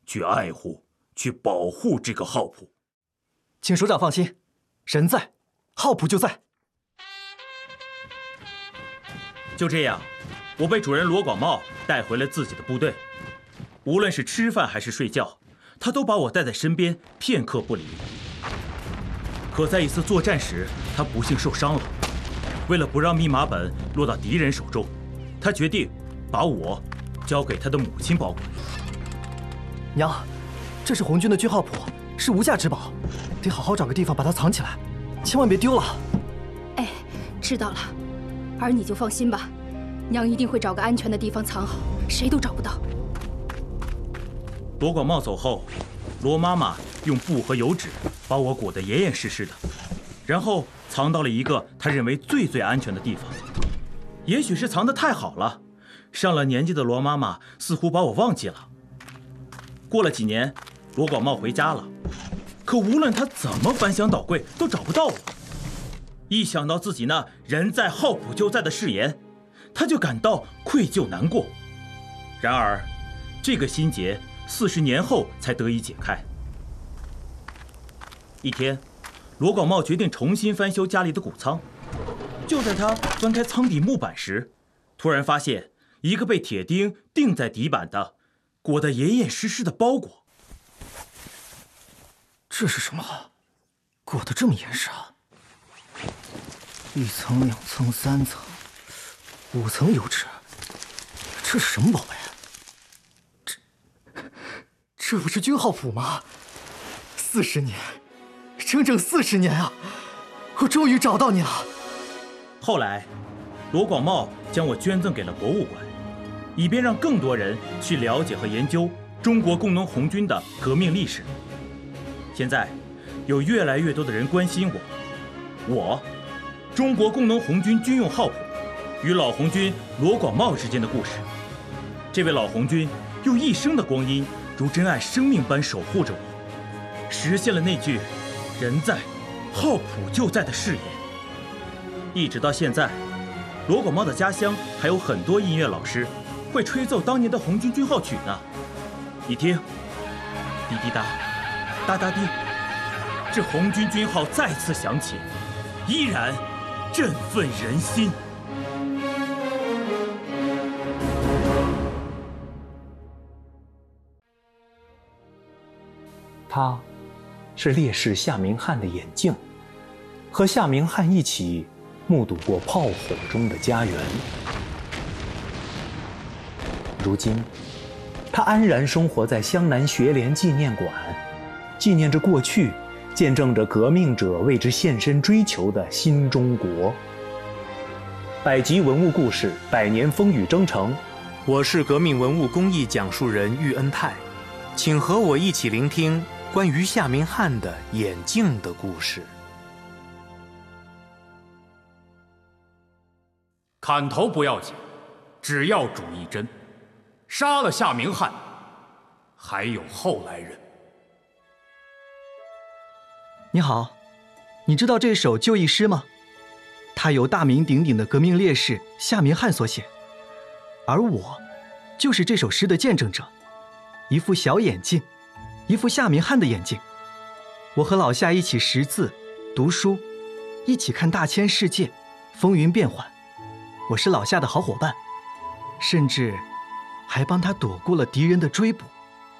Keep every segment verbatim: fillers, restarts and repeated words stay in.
去爱护、去保护这个浩普。 请首长放心，人在，浩普就在。 就这样，我被主人罗广茂带回了自己的部队。无论是吃饭还是睡觉，他都把我带在身边，片刻不离。可在一次作战时，他不幸受伤了。为了不让密码本落到敌人手中，他决定把我交给他的母亲保管。 娘，这是红军的军号谱，是无价之宝，得好好找个地方把它藏起来，千万别丢了。 哎，知道了，儿你就放心吧，娘一定会找个安全的地方藏好，谁都找不到。 罗广茂走后，罗妈妈用布和油纸把我裹得严严实实的，然后藏到了一个她认为最最安全的地方。也许是藏得太好了，上了年纪的罗妈妈似乎把我忘记了。过了几年，罗广茂回家了，可无论他怎么翻箱倒柜，都找不到我。一想到自己那人在浩普就在的誓言，他就感到愧疚难过。然而，这个心结四十年后才得以解开。一天，罗广茂决定重新翻修家里的谷仓。就在他翻开仓底木板时，突然发现一个被铁钉钉在底板的、裹得严严实实的包裹。 这是什么？裹得这么严实啊！一层、两层、三层、五层油纸，这是什么宝贝？这这不是军号谱吗？四十年，整整四十年啊！我终于找到你了。 后来，罗广茂将我捐赠给了博物馆，以便让更多人去了解和研究中国工农红军的革命历史。现在，有越来越多的人关心我，我，中国工农红军军用号谱与老红军罗广茂之间的故事。这位老红军用一生的光阴，如珍爱生命般守护着我，实现了那句“人在，号谱就在”的誓言。一直到现在，罗广茂的家乡还有很多音乐老师会吹奏当年的红军军号曲呢。你听，滴滴答，哒哒滴，这红军军号再次响起，依然振奋人心。 他，是烈士夏明翰的眼镜，和夏明翰一起目睹过炮火中的家园。如今，他安然生活在湘南学联纪念馆，纪念着过去，见证着革命者为之献身追求的新中国。百集文物故事，百年风雨征程。我是革命文物工艺讲述人喻恩泰，请和我一起聆听关于夏明翰的眼镜的故事。 砍头不要紧，只要主一针。杀了夏明翰，还有后来人。 你好，你知道这首就义诗吗？它由大名鼎鼎的革命烈士夏明翰所写，而我就是这首诗的见证者。一副小眼镜，一副夏明翰的眼镜。我和老夏一起识字、读书，一起看大千世界，风云变幻。我是老夏的好伙伴，甚至还帮他躲过了敌人的追捕。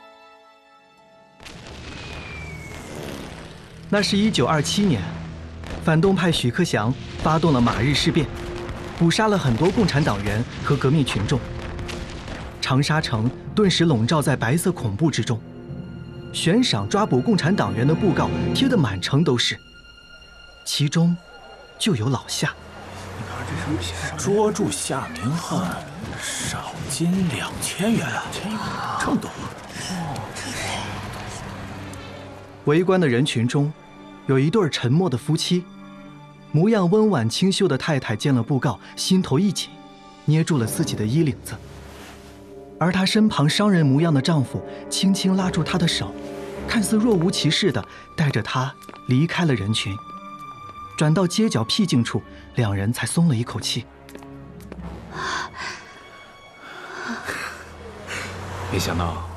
那是一九二七年，反动派许克祥发动了马日事变，捕杀了很多共产党员和革命群众。长沙城顿时笼罩在白色恐怖之中，悬赏抓捕共产党员的布告贴得满城都是，其中就有老夏。 捉住夏明翰，赏金两千元，这么多！ 围观的人群中，有一对沉默的夫妻，模样温婉清秀的太太见了布告，心头一紧，捏住了自己的衣领子。而她身旁商人模样的丈夫轻轻拉住她的手，看似若无其事地带着她离开了人群。转到街角僻静处，两人才松了一口气。 没想到